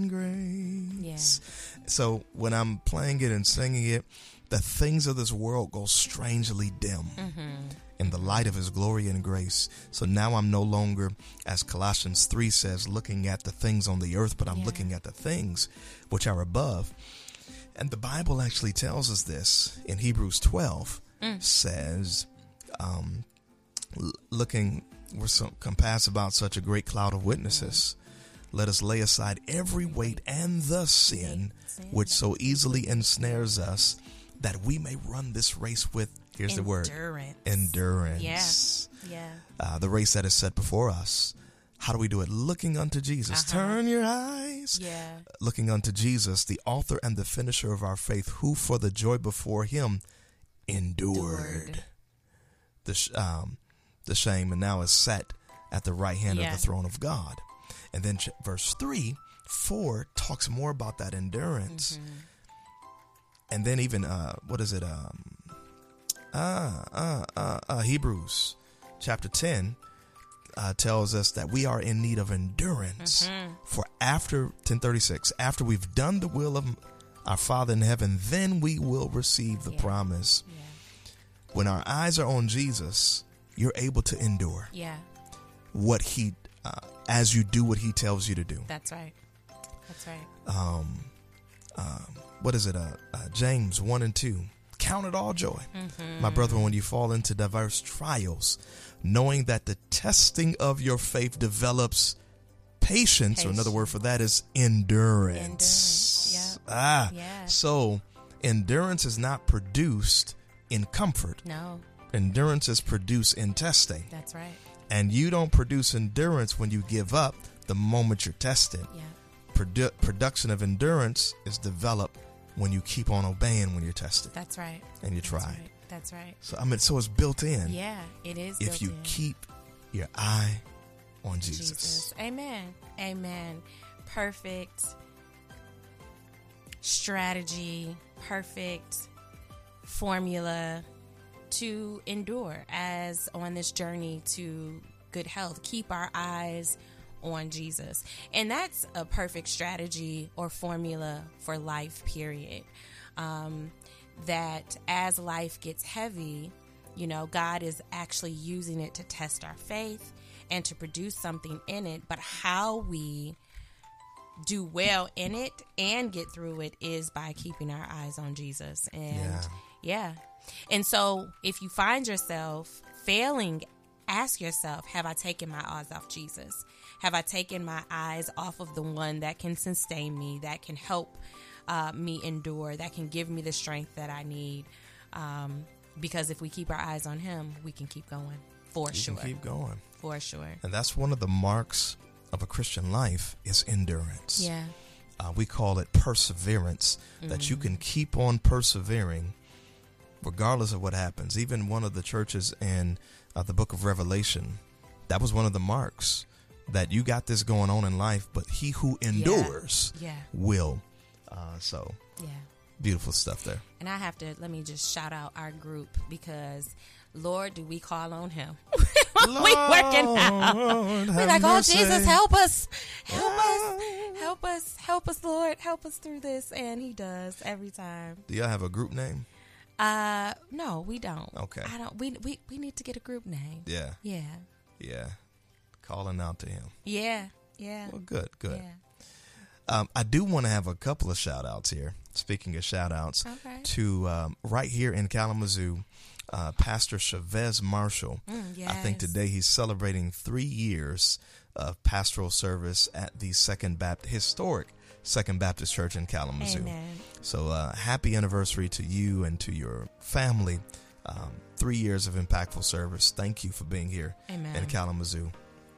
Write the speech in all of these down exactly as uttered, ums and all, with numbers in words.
grace. Yeah. So when I'm playing it and singing it, the things of this world go strangely dim Mm-hmm. in the light of his glory and grace. So now I'm no longer, as Colossians three says, looking at the things on the earth, but I'm Yeah. looking at the things which are above. And the Bible actually tells us this in Hebrews twelve, Mm. says, um, l- looking, we're so compassed about such a great cloud of witnesses. Let us lay aside every weight and the sin which so easily ensnares us, that we may run this race with, here's the word, Endurance. endurance. Yeah. Yeah. Uh, the race that is set before us. How do we do it? Looking unto Jesus. Uh-huh. Turn your eyes. Yeah. Looking unto Jesus, the author and the finisher of our faith, who for the joy before him endured, Endured. the sh- um, the shame, and now is set at the right hand Yeah. of the throne of God. And then ch- verse three, four talks more about that endurance. Mm-hmm. And then even, uh, what is it? Um, uh, uh, uh, uh, Hebrews chapter ten uh, tells us that we are in need of endurance. Mm-hmm. For after ten thirty-six, after we've done the will of our Father in heaven, then we will receive the Yeah. promise. Yeah. When our eyes are on Jesus, you're able to endure Yeah. what he, uh, as you do what he tells you to do. That's right. That's right. Um, um, what is it? Uh, uh, James one and two. Count it all joy, Mm-hmm. my brother, when you fall into diverse trials, knowing that the testing of your faith develops patience, or another word for that is endurance. Endurance, yeah. Ah, Yeah. so endurance is not produced in comfort. No, Endurance is produced in testing. that's right. And you don't produce endurance when you give up the moment you're tested. Yeah. Produ- production of endurance is developed when you keep on obeying when you're tested That's right. and you That's try. right. That's right. So I mean, so it's built in. Yeah, it is. If built you in. keep your eye on Jesus. Jesus. Amen. Amen. Perfect strategy, perfect formula to endure as on this journey to good health. Keep our eyes on Jesus. And that's a perfect strategy or formula for life, period. Um, that as life gets heavy, you know, God is actually using it to test our faith and to produce something in it. But how we do well in it and get through it is by keeping our eyes on Jesus. And Yeah. yeah. And so if you find yourself failing, ask yourself, have I taken my eyes off Jesus? Have I taken my eyes off of the one that can sustain me, that can help uh, me endure, that can give me the strength that I need? Um, because if we keep our eyes on him, we can keep going for You sure. can keep going. For sure. And that's one of the marks of a Christian life is endurance. Yeah. Uh, we call it perseverance, that you can keep on persevering regardless of what happens. Even one of the churches in uh, the book of Revelation, that was one of the marks that you got this going on in life, but he who endures Yeah. will. Uh, so Yeah. beautiful stuff there. And I have to, let me just shout out our group because, Lord, do we call on him? we working out. We're like, oh, Jesus, help us. Help us. Help us. Help us, Lord. Help us through this. And he does every time. Do y'all have a group name? Uh, no, we don't. Okay. I don't. We, we, we need to get a group name. Yeah. Yeah. Yeah. Calling out to him. Yeah. Yeah. Well, good, good. Yeah. Um, I do want to have a couple of shout outs here. Speaking of shout outs, Okay. to um, right here in Kalamazoo, uh, Pastor Chavez Marshall. Mm, I think yes. today he's celebrating three years of pastoral service at the Second Baptist, historic Second Baptist Church in Kalamazoo. Amen. So uh, happy anniversary to you and to your family. Um, three years of impactful service. Thank you for being here Amen. in Kalamazoo.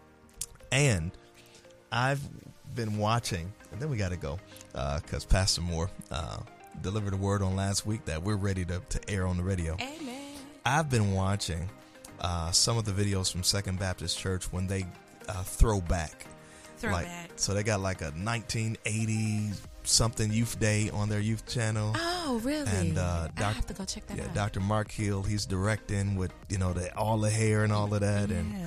And I've been watching, and then we got to go because uh, Pastor Moore uh, delivered a word on last week that we're ready to, to air on the radio. Amen. I've been watching uh, some of the videos from Second Baptist Church when they uh, throw back. Throwback. Like, so they got like a nineteen eighty something youth day on their youth channel. Oh, really? And uh, I doc- have to go check that yeah, out. Doctor Mark Hill, he's directing with, you know, the, all the hair and all of that. Yeah. And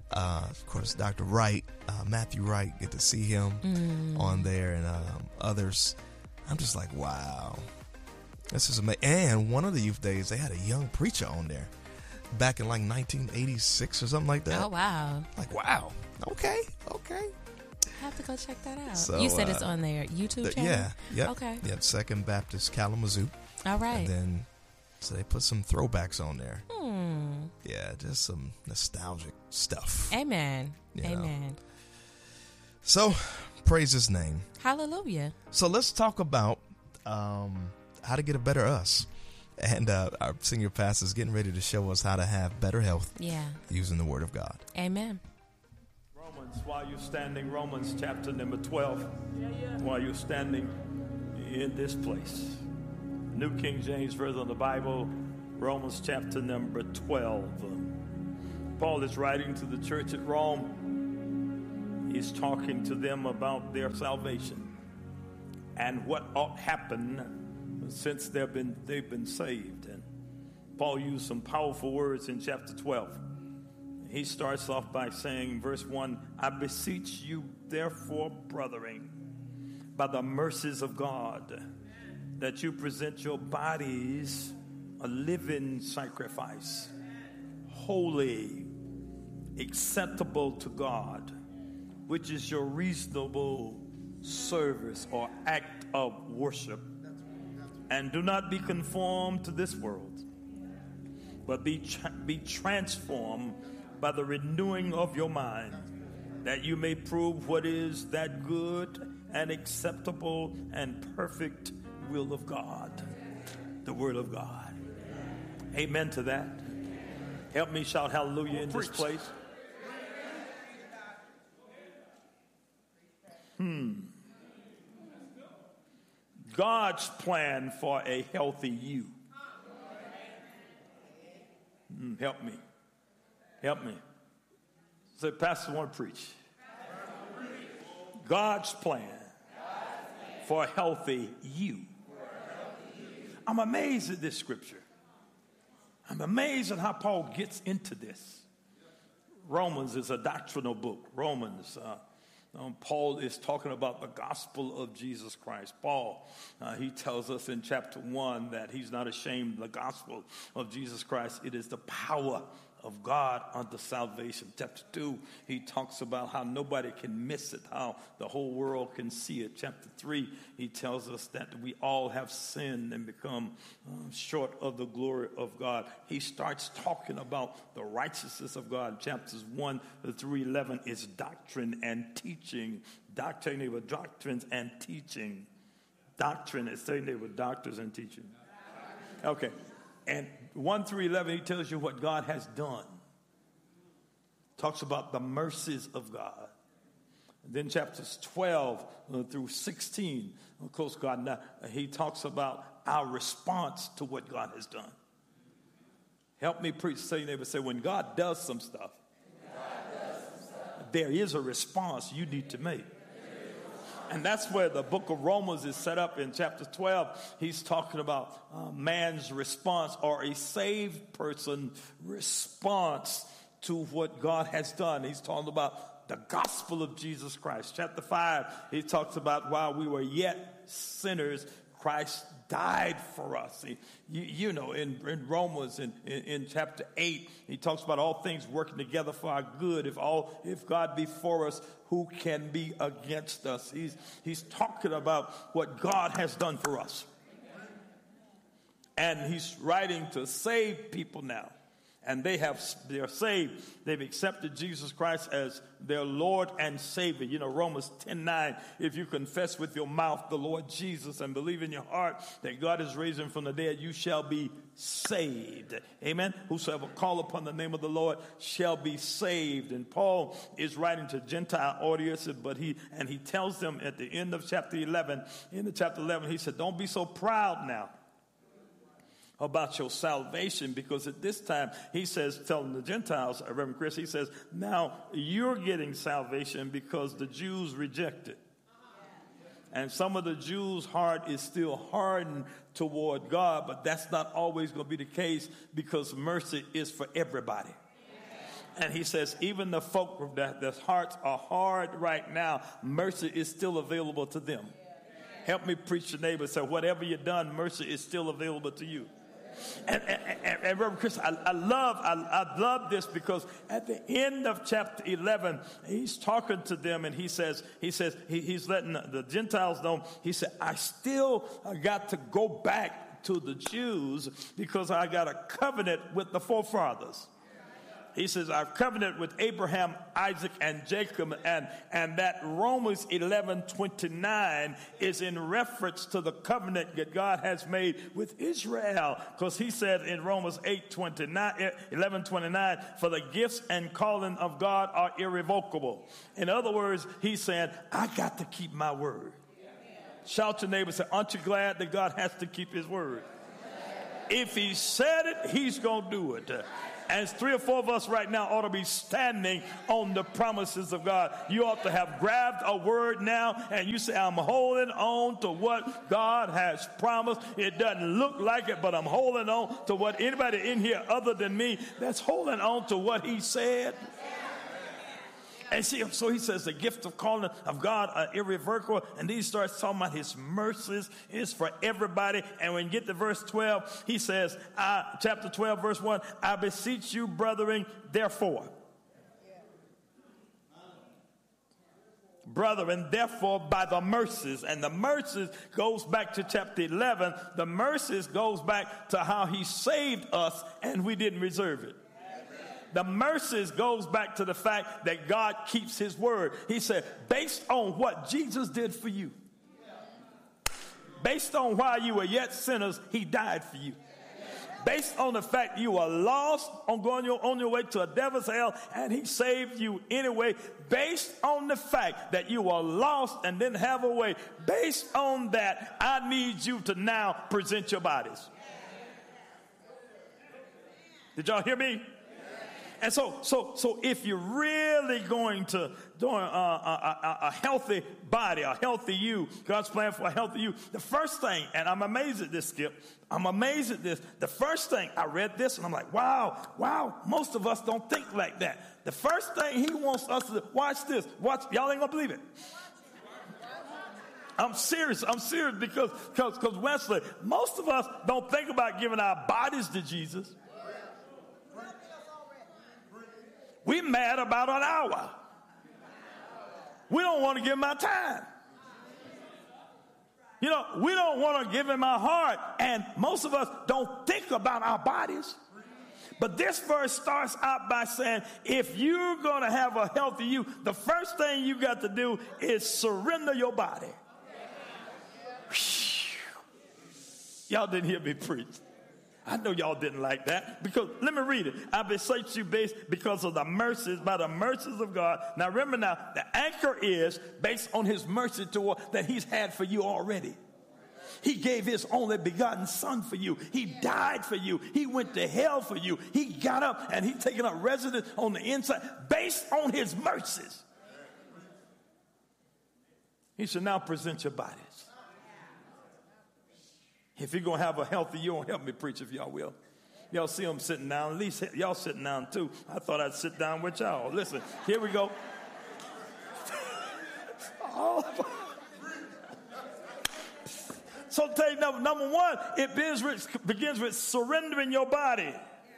Uh, of course, Doctor Wright, uh, Matthew Wright, get to see him mm. on there, and um, others. I'm just like, wow, this is amazing. And one of the youth days, they had a young preacher on there back in like nineteen eighty-six or something like that. Oh, wow. Like, wow. Okay. Okay. I have to go check that out. So, you said uh, it's on their YouTube the, channel? Yeah. Yep. Okay. Yep. Second Baptist Kalamazoo. All right. And then, so they put some throwbacks on there. Hmm. Yeah, just some nostalgic stuff. Amen. You Amen. know. So, praise his name. Hallelujah. So let's talk about um, how to get a better us. And uh, our senior pastor is getting ready to show us how to have better health yeah. using the Word of God. Amen. Romans, while you're standing, Romans chapter number twelve, yeah, yeah. while you're standing in this place. New King James Version of the Bible, Romans chapter number twelve. Paul is writing to the church at Rome. He's talking to them about their salvation and what ought happen since they've been they've been saved. And Paul used some powerful words in chapter twelve. He starts off by saying, verse one, I beseech you, therefore, brethren, by the mercies of God, that you present your bodies a living sacrifice, holy, acceptable to God, which is your reasonable service or act of worship. And do not be conformed to this world, but be tra- be transformed by the renewing of your mind, that you may prove what is that good and acceptable and perfect will of God, the Word of God. Amen to that. Help me shout hallelujah in this place. Hmm. God's plan for a healthy you. Mm, help me. Help me. Say, Pastor, I want to preach. God's plan for a healthy you. I'm amazed at this scripture. I'm amazed at how Paul gets into this. Romans is a doctrinal book. Romans, uh, Um, Paul is talking about the gospel of Jesus Christ. Paul, uh, he tells us in chapter one that he's not ashamed of the gospel of Jesus Christ. It is the power of God unto salvation. Chapter two, he talks about how nobody can miss it, how the whole world can see it. Chapter three, he tells us that we all have sinned and become uh, short of the glory of God. He starts talking about the righteousness of God. Chapters one through eleven is doctrine and teaching. Doctrine, they were doctrines and teaching. Doctrine is saying they were doctors and teaching. Okay. And one through eleven, he tells you what God has done. Talks about the mercies of God. And then chapters twelve through sixteen, of course, God, now, he talks about our response to what God has done. Help me preach. Say, neighbor, say, when God does some stuff, God does some stuff, there is a response you need to make. And that's where the book of Romans is set up in chapter twelve. He's talking about uh, man's response, or a saved person response to what God has done. He's talking about the gospel of Jesus Christ. Chapter five, he talks about while we were yet sinners, Christ died for us. He, you, you know, in, in Romans, in, in, in chapter eight, he talks about all things working together for our good. If all, if God be for us, who can be against us? He's, he's talking about what God has done for us. And he's writing to save people now. And they have, they're saved. They've accepted Jesus Christ as their Lord and Savior. You know, Romans ten nine, if you confess with your mouth the Lord Jesus and believe in your heart that God is raised him from the dead, you shall be saved. Amen. Whosoever call upon the name of the Lord shall be saved. And Paul is writing to Gentile audiences, but he, and he tells them at the end of chapter eleven, in the chapter eleven, he said, don't be so proud now about your salvation, because at this time, he says, telling the Gentiles, Reverend Chris, he says, now you're getting salvation because the Jews rejected. And some of the Jews' heart is still hardened toward God, but that's not always going to be the case, because mercy is for everybody. And he says, even the folk that their hearts are hard right now, mercy is still available to them. Help me preach your neighbor. So whatever you've done, mercy is still available to you. And, and, and, and Reverend Chris, I, I love I, I love this because at the end of chapter eleven, he's talking to them and he says, he says he, he's letting the Gentiles know. He said, I still got to go back to the Jews because I got a covenant with the forefathers. He says, I've covenanted with Abraham, Isaac, and Jacob. And, and that Romans eleven twenty-nine is in reference to the covenant that God has made with Israel. Because he said in Romans eight twenty-nine, eleven twenty-nine, for the gifts and calling of God are irrevocable. In other words, he's saying, I got to keep my word. Shout to your neighbor, say, aren't you glad that God has to keep his word? If he said it, he's going to do it. And three or four of us right now ought to be standing on the promises of God. You ought to have grabbed a word now and you say, I'm holding on to what God has promised. It doesn't look like it, but I'm holding on to what anybody in here other than me that's holding on to what he said. And see, so he says the gift of calling of God are irrevocable. And then he starts talking about his mercies is for everybody. And when you get to verse twelve, he says, I, chapter twelve, verse one, I beseech you, brethren, therefore. Brethren, therefore, by the mercies. And the mercies goes back to chapter eleven. The mercies goes back to how he saved us and we didn't reserve it. The mercies goes back to the fact that God keeps his word. He said, based on what Jesus did for you, based on while you were yet sinners, he died for you. Based on the fact you were lost on going your, on your way to a devil's hell, and he saved you anyway. Based on the fact that you were lost and didn't have a way, based on that, I need you to now present your bodies. Did y'all hear me? And so, so, so, if you're really going to do a, a, a healthy body, a healthy you, God's plan for a healthy you, the first thing, and I'm amazed at this, Skip, I'm amazed at this. The first thing, I read this and I'm like, wow, wow, most of us don't think like that. The first thing he wants us to do, watch this, watch, y'all ain't gonna believe it. I'm serious, I'm serious because, because, because Wesley, most of us don't think about giving our bodies to Jesus. We mad about an hour. We don't want to give him our time. You know, we don't want to give him our heart. And most of us don't think about our bodies. But this verse starts out by saying, if you're going to have a healthy you, the first thing you got to do is surrender your body. Y'all didn't hear me preach. I know y'all didn't like that because let me read it. I beseech you based because of the mercies, by the mercies of God. Now remember now, the anchor is based on his mercy toward that he's had for you already. He gave his only begotten son for you. He died for you. He went to hell for you. He got up and he's taken up residence on the inside based on his mercies. He should now present your bodies. If you're going to have a healthy, you won't help me preach if y'all will. Y'all see them sitting down. At least y'all sitting down too. I thought I'd sit down with y'all. Listen, here we go. oh. So I'll tell you, number, number one, it begins with, begins with surrendering your body.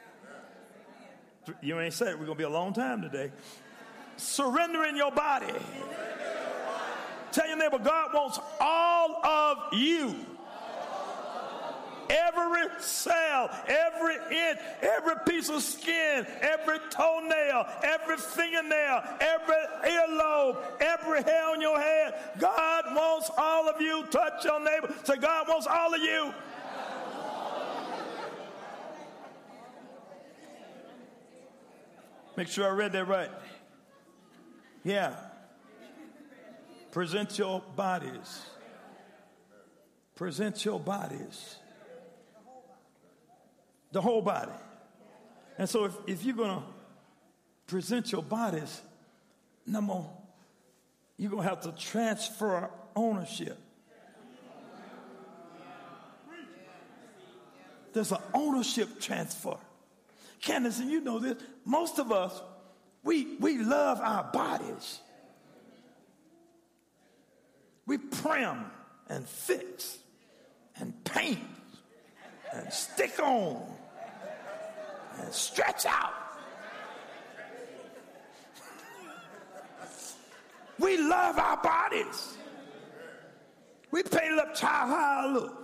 You ain't said it. We're going to be a long time today. Surrendering your body. Tell your neighbor, God wants all of you. Every cell, every inch, every piece of skin, every toenail, every fingernail, every earlobe, every hair on your head. God wants all of you. Touch your neighbor. Say, God wants all of you. Make sure I read that right. Yeah. Present your bodies. Present your bodies. The whole body. And so if, if you're going to present your bodies, number one, you're going to have to transfer ownership. There's an ownership transfer. Candace, and you know this, most of us, We, we love our bodies. We prim and fix and paint and stick on and stretch out. We love our bodies. We painted up child how I look.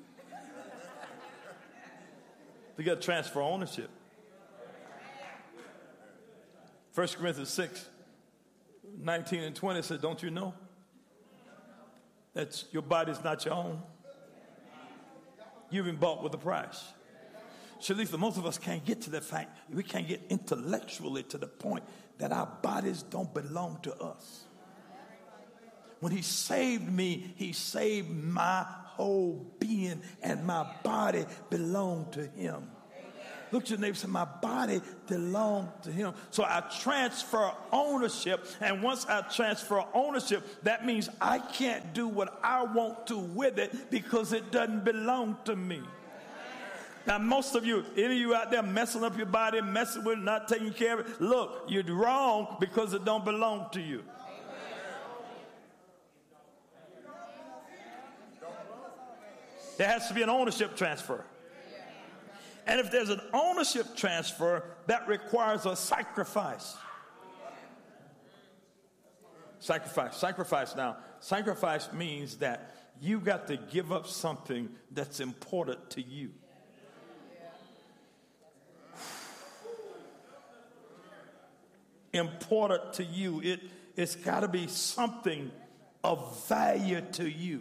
We got to transfer ownership. First Corinthians six, nineteen and twenty said, don't you know that your body's not your own? You've been bought with a price. Shalitha, most of us can't get to that fact. We can't get intellectually to the point that our bodies don't belong to us. When he saved me, he saved my whole being, and my body belonged to him. Look at your neighbor and say, my body belonged to him. So I transfer ownership, and once I transfer ownership, that means I can't do what I want to with it because it doesn't belong to me. Now, most of you, any of you out there messing up your body, messing with it, not taking care of it, look, you're wrong because it don't belong to you. There has to be an ownership transfer. And if there's an ownership transfer, that requires a sacrifice. Sacrifice. Sacrifice now. Sacrifice means that you got to give up something that's important to you. Important to you. It, it's got to be something of value to you.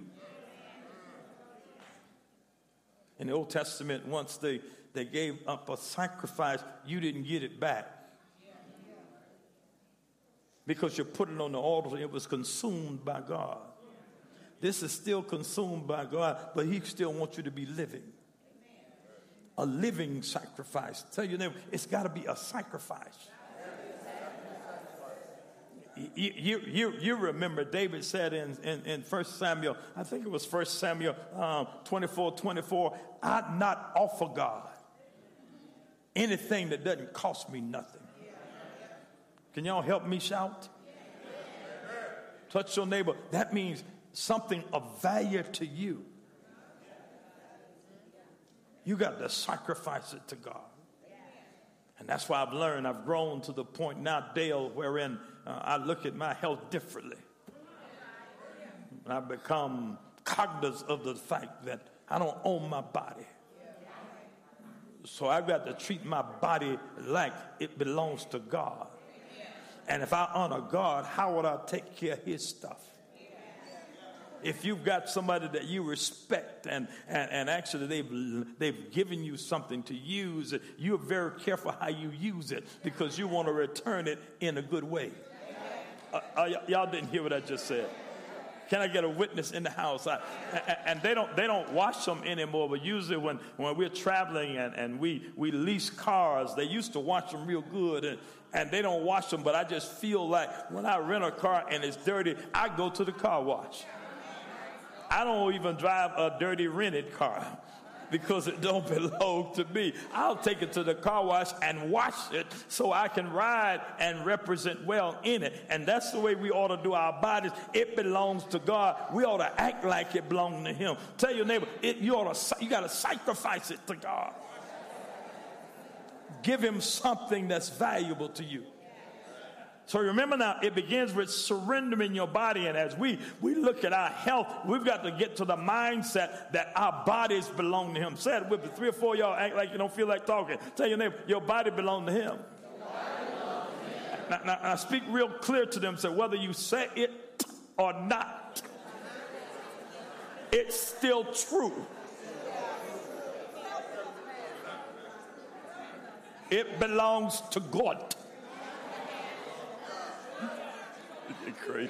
In the Old Testament, once they, they gave up a sacrifice, you didn't get it back. Because you put it on the altar and it was consumed by God. This is still consumed by God, but he still wants you to be living. A living sacrifice. Tell your neighbor, it's got to be a sacrifice. You, you, you, you remember David said in, in, in First Samuel, I think it was First Samuel um, twenty-four twenty-four, I'd not offer God anything that doesn't cost me nothing. Can y'all help me shout? Touch your neighbor. That means something of value to you. You got to sacrifice it to God. And that's why I've learned, I've grown to the point now, Dale, wherein uh, I look at my health differently. And I've become cognizant of the fact that I don't own my body. So I've got to treat my body like it belongs to God. And if I honor God, how would I take care of his stuff? If you've got somebody that you respect and, and, and actually they've, they've given you something to use, you're very careful how you use it because you want to return it in a good way. Uh, uh, y- y'all didn't hear what I just said. Can I get a witness in the house? I, and they don't they don't wash them anymore, but usually when, when we're traveling and, and we, we lease cars, they used to wash them real good, and, and they don't wash them, but I just feel like when I rent a car and it's dirty, I go to the car wash. I don't even drive a dirty rented car because it don't belong to me. I'll take it to the car wash and wash it so I can ride and represent well in it. And that's the way we ought to do our bodies. It belongs to God. We ought to act like it belongs to him. Tell your neighbor, it, you ought to, you got to sacrifice it to God. Give him something that's valuable to you. So remember now, it begins with surrendering your body. And as we, we look at our health, we've got to get to the mindset that our bodies belong to him. Say it with me. Three or four of y'all act like you don't feel like talking. Tell your neighbor, your body belongs to him. Belong to him. Now, now, now speak real clear to them. Say whether you say it or not, it's still true. It belongs to God. You're crazy.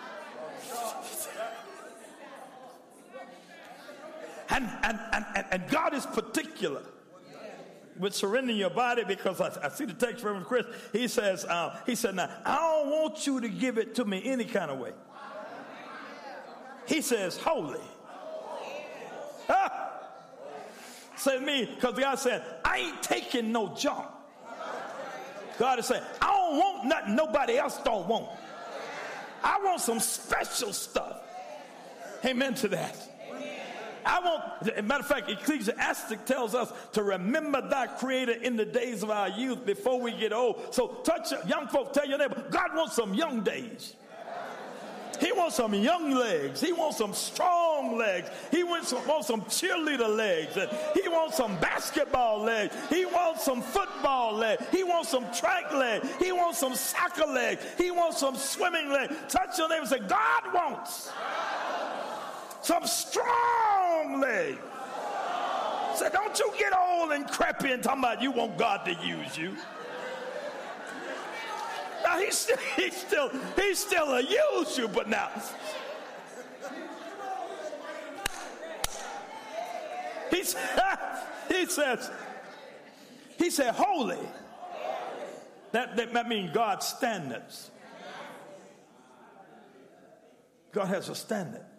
And, and, and, and God is particular with surrendering your body because I, I see the text from Chris. He says, uh, he said, now, I don't want you to give it to me any kind of way. He says, holy. Ah! Say to me, because God said, I ain't taking no junk. God is saying, I don't don't want nothing nobody else don't want. I want some special stuff. Amen to that. I want, as a matter of fact, Ecclesiastic tells us to remember thy creator in the days of our youth before we get old. So touch young folks, tell your neighbor, God wants some young days. He wants some young legs. He wants some strong legs. He wants some, wants some cheerleader legs. And he wants some basketball legs. He wants some football legs. He wants some track legs. He wants some soccer legs. He wants some swimming legs. Touch your neighbor and say, God wants some strong legs. Say, don't you get old and crappy and talking about you want God to use you. Now he's still, he's still, he's still a use you, but now he he says, he said, holy. That, that, that means God's standards. God has a standard.